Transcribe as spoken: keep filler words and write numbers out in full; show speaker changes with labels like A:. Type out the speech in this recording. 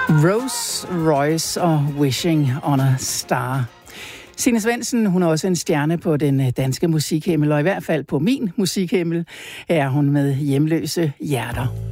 A: Rose Royce og Wishing on a Star. Signe Svendsen, hun er også en stjerne på den danske musikhimmel, og i hvert fald på min musikhimmel er hun med Hjemløse Hjerter.